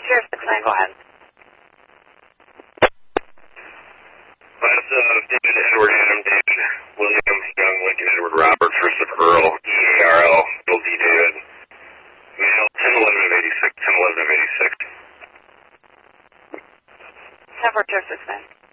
Sheriff 69, go ahead. That's David Edward Adam David William Young Lincoln Edward Robert Christopher Earl EARL Bill D David male 10/11 of 86 10/11 of 86. 10 for Sheriff 69.